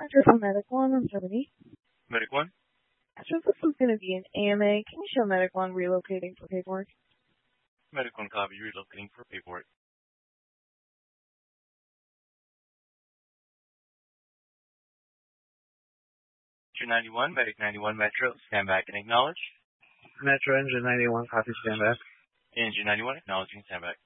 Actor for Medic One on Germany. Medic 1? Since this is going to be an AMA, can you show Medic One relocating for paperwork? Medic 1 copy, relocating for paperwork. Engine 91, Medic 91 Metro, stand back and acknowledge. Metro Engine 91, copy, stand back. Engine 91, acknowledging stand back.